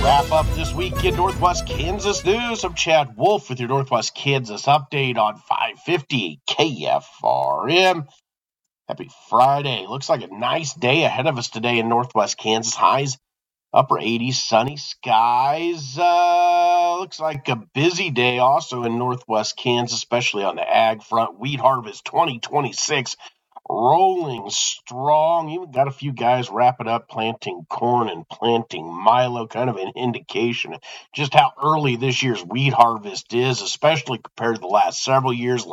Wrap up this week in Northwest Kansas news. I'm Chad Wolf with your Northwest Kansas update on 550 KFRM. Happy Friday. Looks like a nice day ahead of us today in Northwest Kansas. Highs upper 80s, sunny skies. Looks like a busy day also in Northwest Kansas, especially on the ag front. Wheat harvest 2026 rolling strong. Even got a few guys wrapping up planting corn and planting milo, kind of an indication of just how early this year's wheat harvest is, especially compared to the last several years.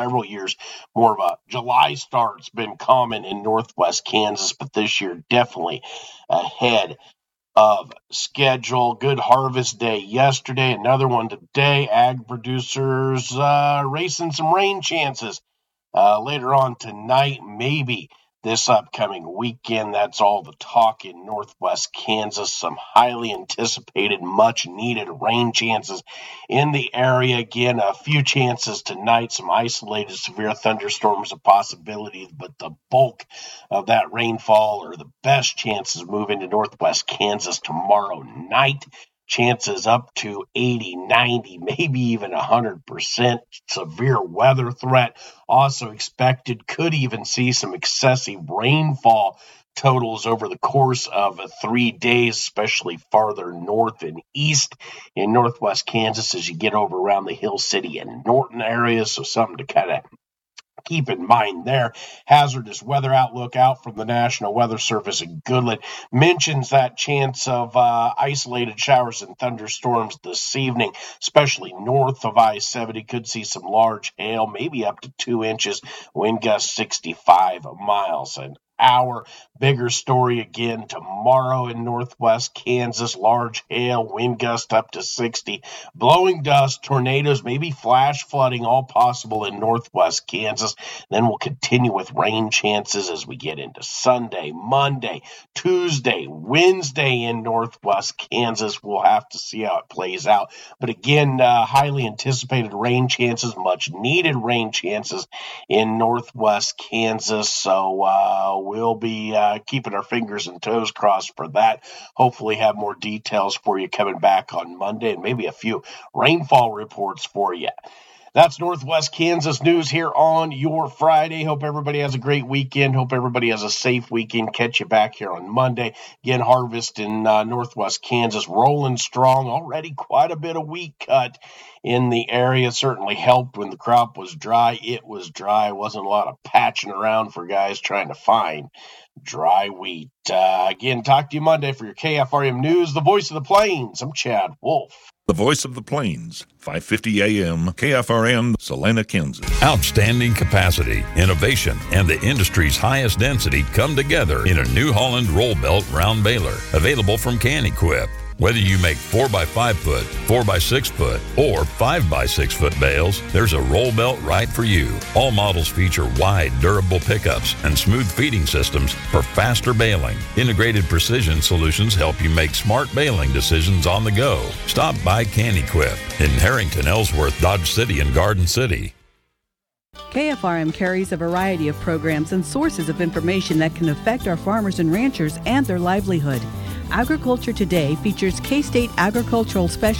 More of a July start's been common in Northwest Kansas, but this year definitely ahead of schedule. Good harvest day yesterday, another one today. Ag producers racing some rain chances later on tonight, maybe this upcoming weekend. That's all the talk in Northwest Kansas. Some highly anticipated, much needed rain chances in the area. Again, a few chances tonight, some isolated severe thunderstorms a possibility, but the bulk of that rainfall, or the best chances, move into Northwest Kansas tomorrow night. Chances up to 80, 90, maybe even 100%. Severe weather threat also expected. Could even see some excessive rainfall totals over the course of 3 days, especially farther north and east in Northwest Kansas as you get over around the Hill City and Norton areas. So something to kind of keep in mind there. Hazardous weather outlook out from the National Weather Service in Goodland mentions that chance of isolated showers and thunderstorms this evening, especially north of I-70. Could see some large hail, maybe up to 2 inches, wind gusts 65 miles an hour. Bigger story again tomorrow in Northwest Kansas. Large hail, wind gust up to 60, blowing dust, tornadoes, maybe flash flooding, all possible in Northwest Kansas. Then we'll continue with rain chances as we get into Sunday, Monday, Tuesday, Wednesday in Northwest Kansas. We'll have to see how it plays out. But again, highly anticipated rain chances, much needed rain chances in Northwest Kansas. So we'll be keeping our fingers and toes crossed for that. Hopefully have more details for you coming back on Monday, and maybe a few rainfall reports for you. That's Northwest Kansas news here on your Friday. Hope everybody has a great weekend. Hope everybody has a safe weekend. Catch you back here on Monday. Again, harvest in Northwest Kansas rolling strong. Already quite a bit of wheat cut in the area. Certainly helped when the crop was dry. It was dry. Wasn't a lot of patching around for guys trying to find dry wheat. Again, talk to you Monday for your KFRM News, the voice of the plains. I'm Chad Wolf. The voice of the plains, 550 AM, KFRM, Salina, Kansas. Outstanding capacity, innovation, and the industry's highest density come together in a New Holland roll belt round baler, available from Can-Equip. Whether you make 4x5 foot, 4x6 foot, or 5x6 foot bales, there's a roll belt right for you. All models feature wide, durable pickups and smooth feeding systems for faster baling. Integrated precision solutions help you make smart baling decisions on the go. Stop by Can-Equip in Harrington, Ellsworth, Dodge City, and Garden City. KFRM carries a variety of programs and sources of information that can affect our farmers and ranchers and their livelihood. Agriculture Today features K-State agricultural specialists